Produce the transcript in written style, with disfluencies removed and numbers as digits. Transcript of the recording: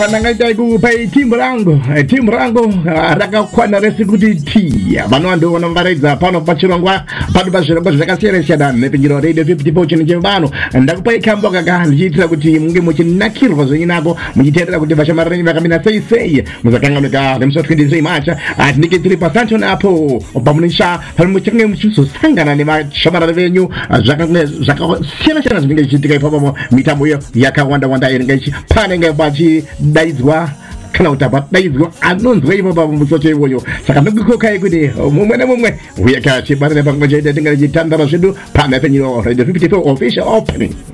panangaita kupa timu rango rakakwana resikuti tia vanowando vanombaredza pano pachirongwa pano pazvirongwa zvakasiyana-siyana nepinjiro radio 54 chino chevano ndakupa ikambo kaka ndichiitira kuti munge muchinakirwa zvenyu nako muchiteerera kuti vashamarira renyu vakamira sei muzakanganika nemusi 23 March tinenge tiri pasantoni apo pamunisha muchange muchizosangana nevashamarira venyu zvakasiyana-siyana zvinenge zvichiitika ipapo mitambo iyo yakawanda inenge ichipanenge pachidaidzwa kana kuti padaidzwa anonzwa ipapo musoto iwoyo saka ndikukokai kuti mumwe nemumwe uyaka chibarire pamwe chete tingari chitandara zvedu pana penyiro radio 54 official opening.